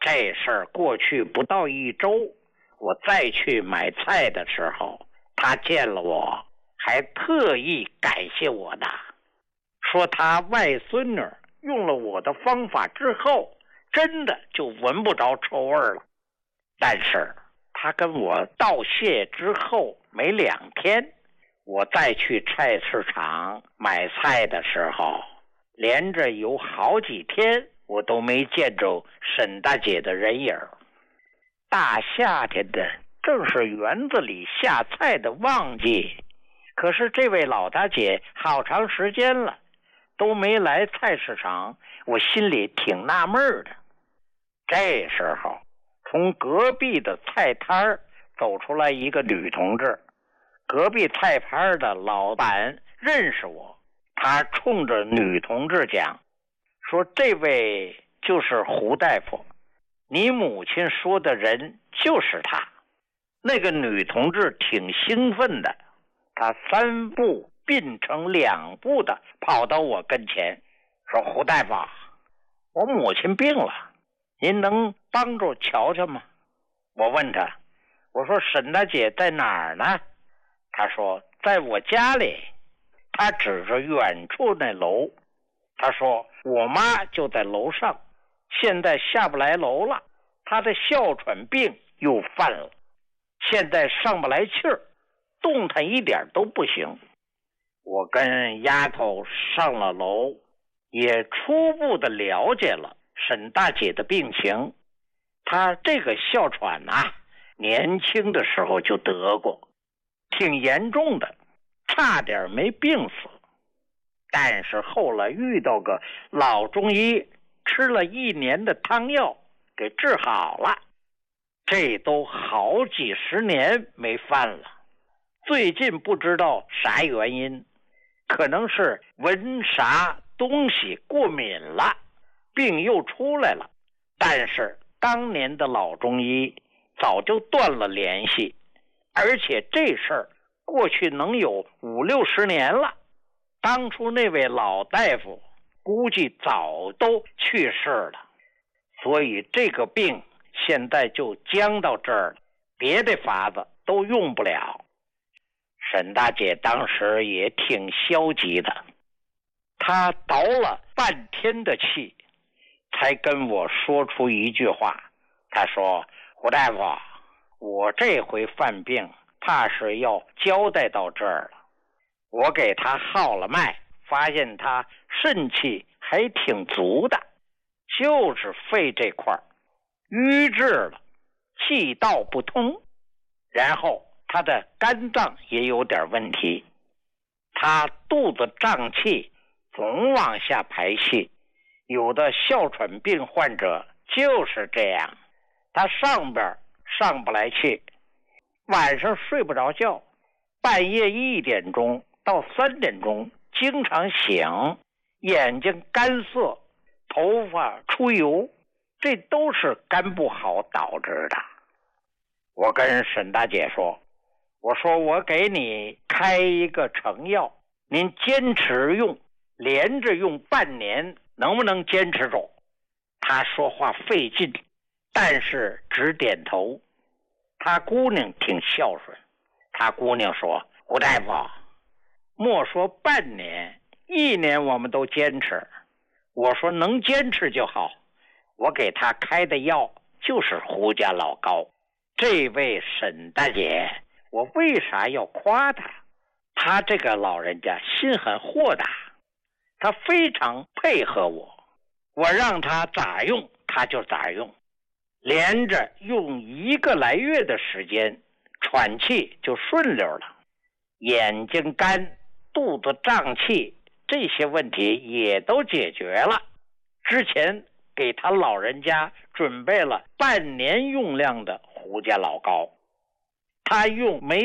这事儿过去不到1周，我再去买菜的时候，他见了我，还特意感谢我的，说他外孙女用了我的方法之后，真的就闻不着臭味了。但是他跟我道谢之后没2天，我再去菜市场买菜的时候，连着有好几天我都没见着沈大姐的人影。大夏天的，正是园子里下菜的旺季，可是这位老大姐好长时间了都没来菜市场，我心里挺纳闷的。这时候从隔壁的菜摊走出来一个女同志，隔壁菜摊的老板认识我，他冲着女同志讲，说这位就是胡大夫，你母亲说的人就是他。那个女同志挺兴奋的，她3步并成2步的跑到我跟前，说胡大夫，我母亲病了，您能帮助瞧瞧吗？我问他，我说沈大姐在哪儿呢？他说在我家里。他指着远处那楼，他说我妈就在楼上，现在下不来楼了，她的哮喘病又犯了，现在上不来气儿，动弹一点都不行。我跟丫头上了楼，也初步的了解了沈大姐的病情。她这个哮喘年轻的时候就得过，挺严重的，差点没病死。但是后来遇到个老中医，吃了1年的汤药给治好了，这都好几10年没犯了。最近不知道啥原因，可能是闻啥东西过敏了，病又出来了。但是当年的老中医早就断了联系，而且这事儿过去能有50-60年了，当初那位老大夫估计早都去世了，所以这个病现在就僵到这儿了，别的法子都用不了。沈大姐当时也挺消极的，她倒了半天的气，才跟我说出一句话。她说，胡大夫，我这回犯病怕是要交代到这儿了。我给他号了脉，发现他肾气还挺足的，就是肺这块瘀滞了，气道不通，然后他的肝脏也有点问题，他肚子胀气，总往下排气。有的哮喘病患者就是这样，他上边上不来气，晚上睡不着觉，半夜1点钟到3点钟经常醒，眼睛干涩，头发出油，这都是肝不好导致的。我跟沈大姐说，我说我给你开一个成药，您坚持用，连着用半年，能不能坚持住？她说话费劲，但是只点头。她姑娘挺孝顺，她姑娘说，胡大夫，莫说半年，1年我们都坚持。我说能坚持就好。我给他开的药就是胡家老膏。这位沈大姐，我为啥要夸她？她这个老人家心很豁达，她非常配合我，我让她咋用她就咋用，连着用1个来月的时间，喘气就顺溜了，眼睛干，肚子胀气，这些问题也都解决了。之前给他老人家准备了半年用量的胡家老膏，他用没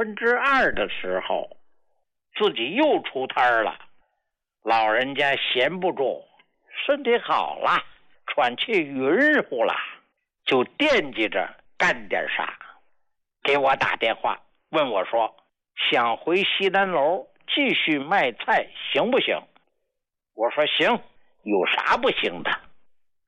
2/3的时候，自己又出摊了。老人家闲不住，身体好了，喘气匀乎了，就惦记着干点啥，给我打电话问我说，想回西南楼继续卖菜行不行？我说行，有啥不行的？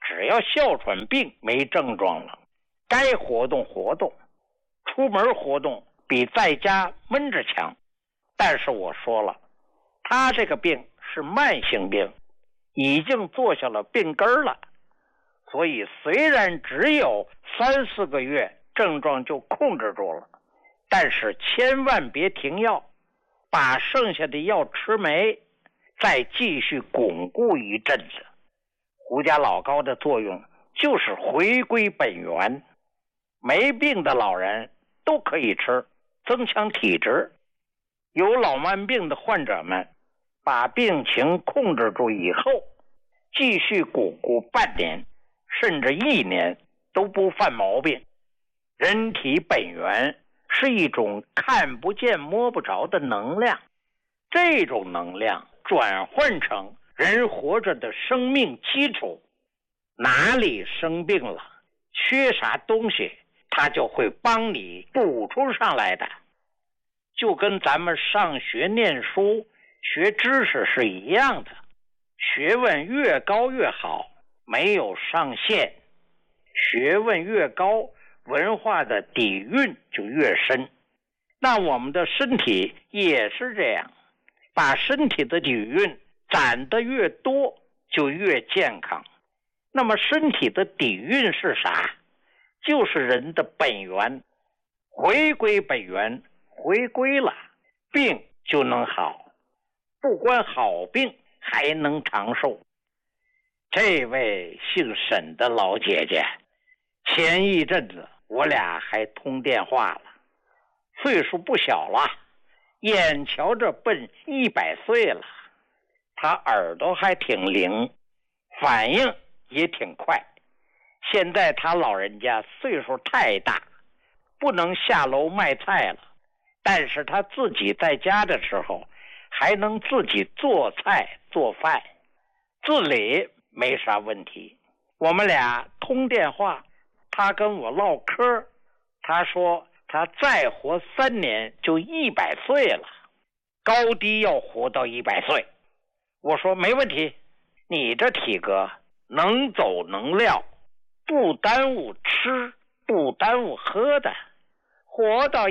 只要哮喘病没症状了，该活动活动，出门活动比在家闷着强。但是我说了，他这个病是慢性病，已经做下了病根了，所以虽然只有3-4个月症状就控制住了，但是千万别停药，把剩下的药吃没，再继续巩固一阵子。胡家老膏的作用就是回归本源，没病的老人都可以吃，增强体质。有老慢病的患者们把病情控制住以后，继续巩固半年甚至1年都不犯毛病。人体本源是一种看不见摸不着的能量，这种能量转换成人活着的生命基础，哪里生病了，缺啥东西，它就会帮你补充上来的。就跟咱们上学念书学知识是一样的，学问越高越好，没有上限。学问越高，文化的底蕴就越深。那我们的身体也是这样，把身体的底蕴攒得越多，就越健康。那么身体的底蕴是啥？就是人的本源。回归本源，回归了，病就能好，不光好病，还能长寿。这位姓沈的老姐姐，前一阵子我俩还通电话了，岁数不小了，眼瞧着奔100岁了。她耳朵还挺灵，反应也挺快。现在她老人家岁数太大，不能下楼卖菜了，但是她自己在家的时候还能自己做菜做饭，自理没啥问题。我们俩通电话，她跟我唠嗑，她说她再活3年就100岁了，高低要活到100岁。我说没问题，你这体格能走能撂，不耽误吃不耽误喝的，活到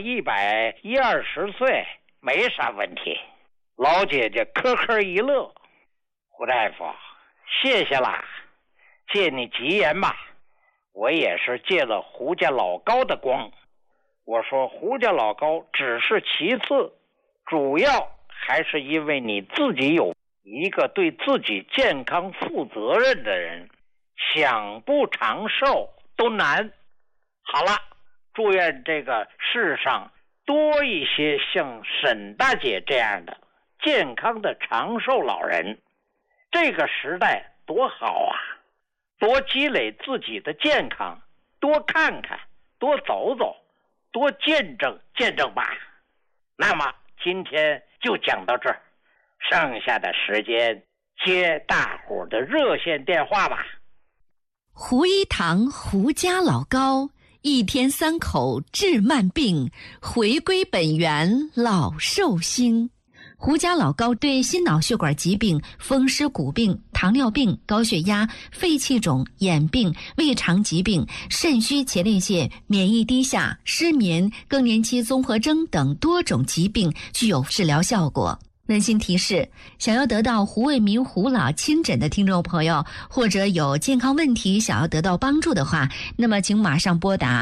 120岁没啥问题。老姐姐呵呵一乐，胡大夫谢谢啦，借你吉言吧，我也是借了胡家老高的光。我说胡家老高只是其次，主要还是因为你自己有一个对自己健康负责任的人，想不长寿都难。好了，祝愿这个世上多一些像沈大姐这样的健康的长寿老人。这个时代多好啊，多积累自己的健康，多看看，多走走，多见证见证吧。那么今天就讲到这儿，剩下的时间接大伙的热线电话吧。 胡一堂胡家老高，1天3口治慢病，回归本源老寿星。胡家老高对心脑血管疾病、风湿骨病、糖尿病、高血压、肺气肿、眼病、胃肠疾病、肾虚前列腺、免疫低下、失眠、更年期综合征等多种疾病具有治疗效果。温馨提示，想要得到胡卫民胡老亲诊的听众朋友，或者有健康问题想要得到帮助的话，那么请马上拨打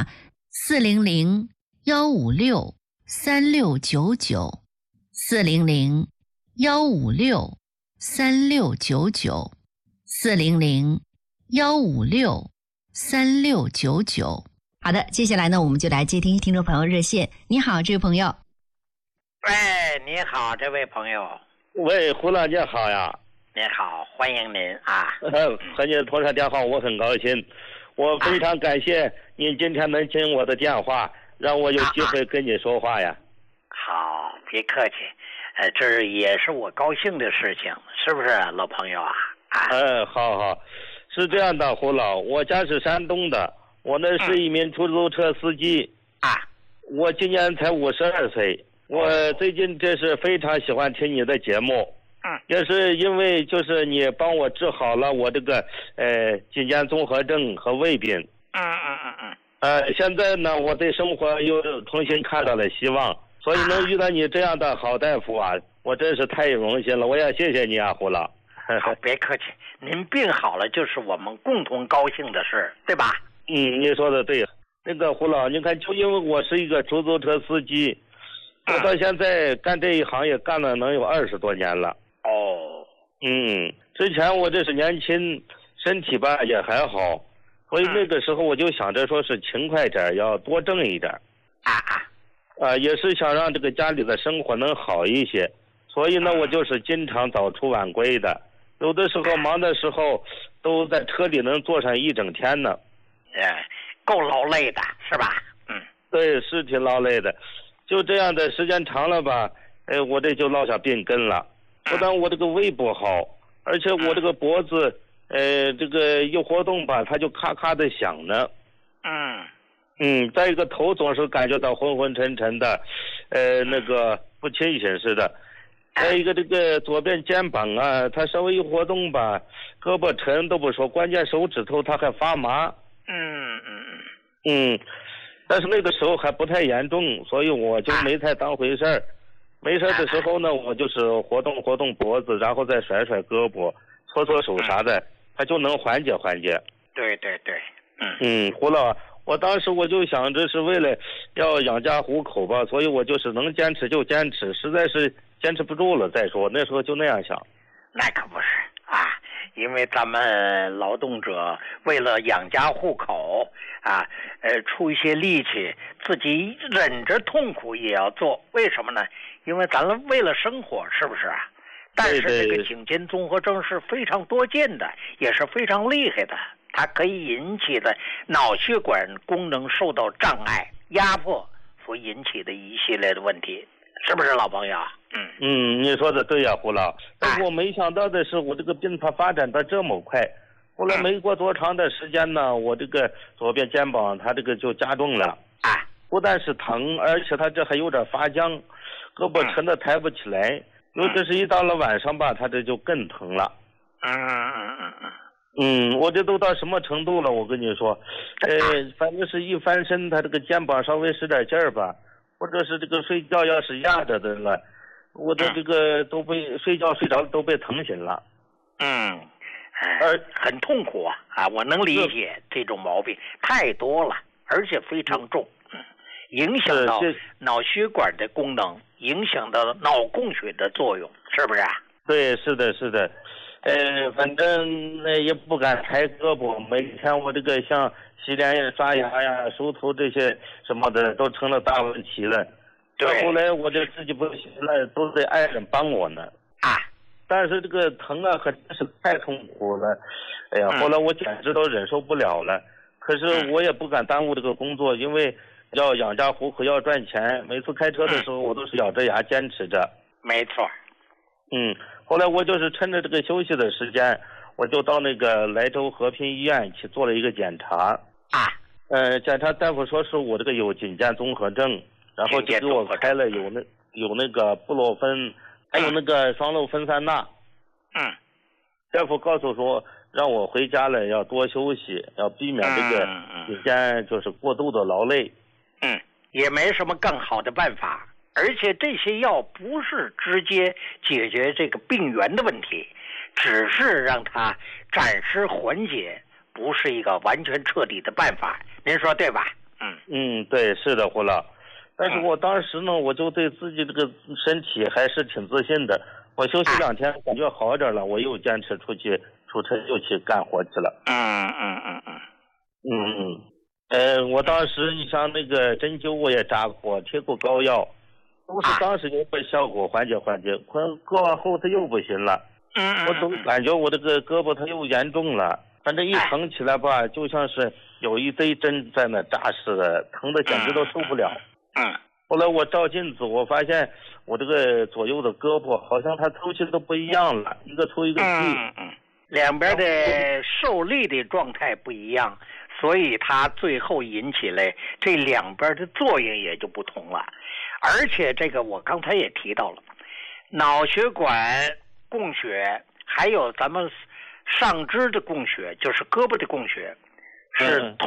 400-156-3699 400-156-3699 400-156-3699。好的，接下来呢，我们就来接听听众朋友热线。你好，这位朋友。 喂，你好，这位朋友。 喂，胡老姐好呀。 你好，欢迎您啊。 和您通上电话我很高兴，我非常感谢您今天能接我的电话，让我有机会跟你说话呀。 好，别客气，这也是我高兴的事情，是不是老朋友啊？ 好，是这样的，胡老，我家是山东的，我呢是一名出租车司机我今年才52岁，我最近这是非常喜欢听你的节目， 也是因为就是你帮我治好了我这个颈肩综合症和胃病。现在呢我对生活又重新看到了希望，所以能遇到你这样的好大夫啊，我真是太荣幸了，我也谢谢你啊，胡老。 好，别客气，您病好了就是我们共同高兴的事，对吧？ 你说的对。那个胡老，你看，就因为我是一个出租车司机，我到现在干这一行业干了能有20多年了。之前我这是年轻，身体吧也还好，所以那个时候我就想着说是勤快点，要多挣一点。也是想让这个家里的生活能好一些，所以呢，我就是经常早出晚归的，有的时候忙的时候都在车里能坐上一整天呢。 够劳累的是吧？ 对，是挺劳累的。就这样的时间长了吧，我这就落下病根了。不但我这个胃不好，而且我这个脖子，这个一活动吧，它就咔咔的响呢。再一个头总是感觉到昏昏沉沉的，那个不清醒似的。再一个这个左边肩膀啊，它稍微一活动吧，胳膊沉都不说，关键手指头它还发麻。但是那个时候还不太严重，所以我就没太当回事儿。没事的时候呢，我就是活动活动脖子，然后再甩甩胳膊、搓搓手啥的，它就能缓解缓解。 对。 胡老，我当时我就想着是为了要养家糊口吧，所以我就是能坚持就坚持，实在是坚持不住了再说，那时候就那样想。 那可不是啊，因为咱们劳动者为了养家糊口啊，出一些力气，自己忍着痛苦也要做。为什么呢？因为咱们为了生活，是不是啊？但是这个颈肩综合症是非常多见的，也是非常厉害的，它可以引起的脑血管功能受到障碍、压迫所引起的一系列的问题，是不是老朋友？ 你说的对呀，胡老。但是我没想到的是，我这个病它发展的这么快。后来没过多长的时间呢，我这个左边肩膀它这个就加重了。不但是疼，而且它这还有点发僵，胳膊沉的抬不起来。尤其是一到了晚上吧，它这就更疼了。我这都到什么程度了？我跟你说，反正是一翻身，它这个肩膀稍微使点劲儿吧，或者是这个睡觉要是压着的了，我的这个都被睡觉睡着都被疼醒了。 很痛苦啊！我能理解这种毛病太多了，而且非常重，影响到脑血管的功能，影响到脑供血的作用，是不是啊？ 对，是的。反正也不敢抬胳膊，每天我这个像洗脸呀、刷牙呀、梳头这些什么的都成了大问题了。 对。 后来我这自己不行了，都得爱人帮我呢。但是这个疼啊，可真是太痛苦了。后来我简直都忍受不了了。可是我也不敢耽误这个工作，因为要养家糊口，要赚钱。每次开车的时候，我都是咬着牙坚持着。 没错。 后来我就是趁着这个休息的时间，我就到那个莱州和平医院去做了一个检查。检查大夫说是我这个有颈肩综合症，然后就给我开了有那个布洛芬，还有那个双氯芬酸钠。大夫告诉说让我回家了要多休息，要避免这个颈肩就是过度的劳累。 也没什么更好的办法。而且这些药不是直接解决这个病源的问题，只是让它暂时缓解，不是一个完全彻底的办法。您说对吧？ 对，是的，胡老。但是我当时呢，我就对自己这个身体还是挺自信的。我休息2天，感觉好一点了，我又坚持出车又去干活去了。我当时你像那个针灸我也扎过，贴过膏药。都是当时有个效果缓解，过完后它又不行了。我总感觉我这个胳膊它又严重了，反正一疼起来吧，就像是有一堆针在那扎似的，疼的简直都受不了。后来我照镜子，我发现我这个左右的胳膊好像它抽筋都不一样了，一个粗一个细。 两边的受力的状态不一样，所以它最后引起来这两边的作用也就不同了。而且这个我刚才也提到了，脑血管供血，还有咱们上肢的供血，就是胳膊的供血，是